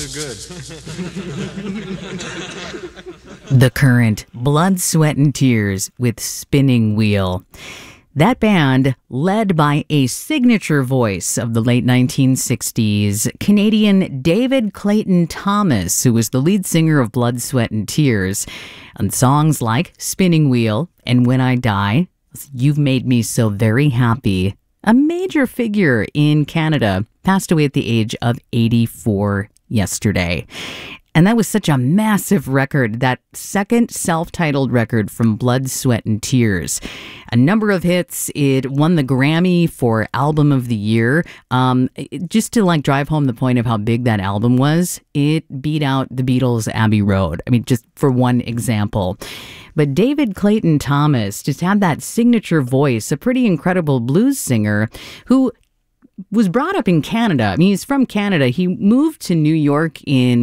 good. The Current, Blood, Sweat, and Tears with Spinning Wheel. That band, led by a signature voice of the late 1960s, Canadian David Clayton Thomas, who was the lead singer of Blood, Sweat, and Tears, on songs like Spinning Wheel and When I Die, You've Made Me So Very Happy. A major figure in Canada, passed away at the age of 84 yesterday. And that was such a massive record, that second self-titled record from Blood, Sweat, and Tears. A number of hits. It won the Grammy for Album of the Year. Just to drive home the point of how big that album was, it beat out the Beatles' Abbey Road. I mean, just for one example. But David Clayton Thomas just had that signature voice, a pretty incredible blues singer who was brought up in Canada. I mean, he's from Canada. He moved to New York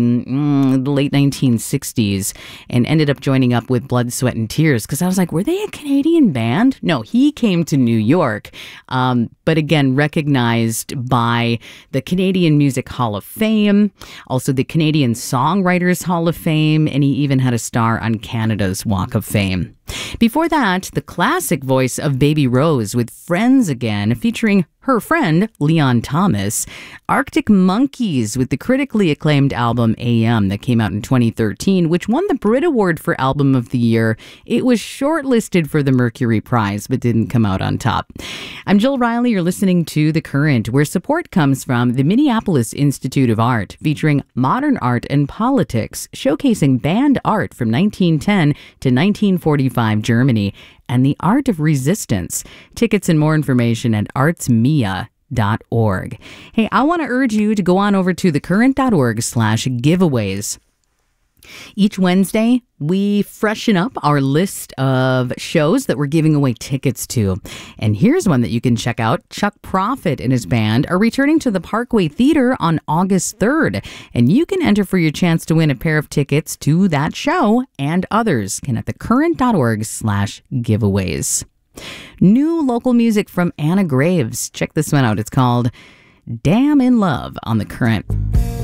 in the late 1960s and ended up joining up with Blood, Sweat, and Tears, because I was like, were they a Canadian band? No, he came to New York, but again, recognized by the Canadian Music Hall of Fame, also the Canadian Songwriters Hall of Fame, and he even had a star on Canada's Walk of Fame. Before that, the classic voice of Baby Rose with Friends Again, featuring her friend, Leon Thomas. Arctic Monkeys with the critically acclaimed album AM that came out in 2013, which won the Brit Award for Album of the Year. It was shortlisted for the Mercury Prize, but didn't come out on top. I'm Jill Riley. You're listening to The Current, where support comes from the Minneapolis Institute of Art, featuring modern art and politics, showcasing banned art from 1910 to 1945 Germany, and the art of resistance. Tickets and more information at artsmia.org. Hey, I want to urge you to go on over to thecurrent.org/giveaways. Each Wednesday, we freshen up our list of shows that we're giving away tickets to. And here's one that you can check out. Chuck Prophet and his band are returning to the Parkway Theater on August 3rd. And you can enter for your chance to win a pair of tickets to that show and others. And at thecurrent.org/giveaways. New local music from Anna Graves. Check this one out. It's called Damn in Love on The Current.